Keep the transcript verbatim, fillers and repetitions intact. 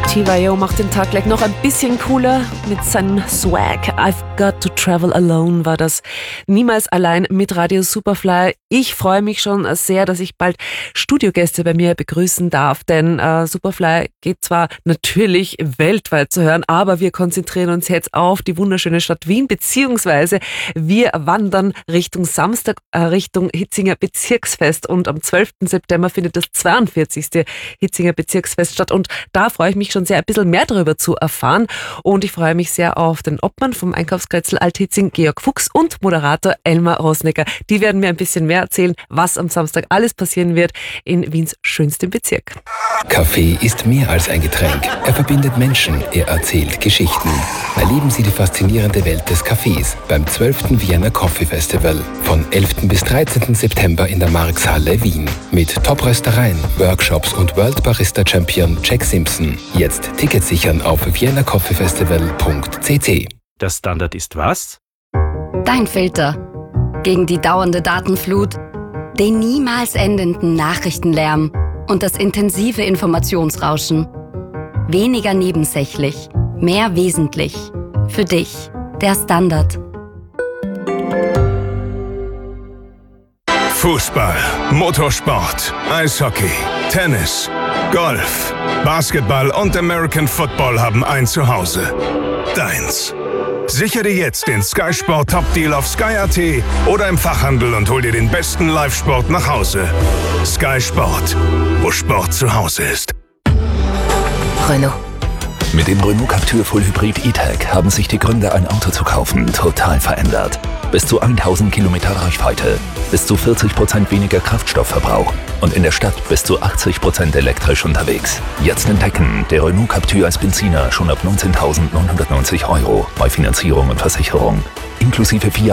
T Y O macht den Tag gleich noch ein bisschen cooler mit seinem Swag. I've got to travel alone war das. Niemals allein mit Radio Superfly. Ich freue mich schon sehr, dass ich bald Studiogäste bei mir begrüßen darf, denn äh, Superfly geht zwar natürlich weltweit zu hören, aber wir konzentrieren uns jetzt auf die wunderschöne Stadt Wien, beziehungsweise wir wandern Richtung Samstag, äh, Richtung Hitzinger Bezirksfest, und am zwölften September findet das zweiundvierzigste Hitzinger Bezirksfest statt, und da freue ich mich schon sehr, ein bisschen mehr darüber zu erfahren, und ich freue mich sehr auf den Obmann vom Einkaufskretzel Alt-Hitzing, Georg Fuchs, und Moderator Elmar Rosnecker. Die werden mir ein bisschen mehr erzählen, was am Samstag alles passieren wird in Wiens schönstem Bezirk. Kaffee ist mehr als ein Getränk. Er verbindet Menschen, er erzählt Geschichten. Erleben Sie die faszinierende Welt des Kaffees beim zwölften Vienna Coffee Festival von elften bis dreizehnten September in der Marxhalle Wien. Mit Top-Röstereien, Workshops und World Barista Champion Jack Simpson. Jetzt Tickets sichern auf vienna coffee festival punkt c c. Der Standard ist was? Dein Filter. Gegen die dauernde Datenflut, den niemals endenden Nachrichtenlärm und das intensive Informationsrauschen. Weniger nebensächlich, mehr wesentlich. Für dich, der Standard. Fußball, Motorsport, Eishockey, Tennis, Golf, Basketball und American Football haben ein Zuhause. Deins. Sichere dir jetzt den Sky Sport Top Deal auf Sky Punkt a t oder im Fachhandel und hol dir den besten Live-Sport nach Hause. Sky Sport, wo Sport zu Hause ist. Renault. Mit dem Renault Captur Full Hybrid E-Tech haben sich die Gründe, ein Auto zu kaufen, total verändert. Bis zu tausend Kilometer Reichweite, bis zu vierzig Prozent weniger Kraftstoffverbrauch und in der Stadt bis zu achtzig Prozent elektrisch unterwegs. Jetzt entdecken, der Renault Captur als Benziner schon ab neunzehntausendneunhundertneunzig Euro bei Finanzierung und Versicherung. Inklusive vier